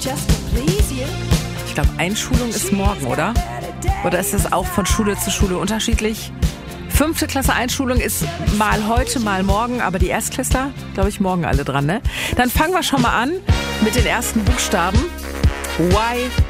Ich glaube, Einschulung ist morgen, oder? Oder ist das auch von Schule zu Schule unterschiedlich? 5. Klasse Einschulung ist mal heute, mal morgen, aber die Erstklässler, glaube ich, morgen alle dran, ne? Dann fangen wir schon mal an mit den ersten Buchstaben. Y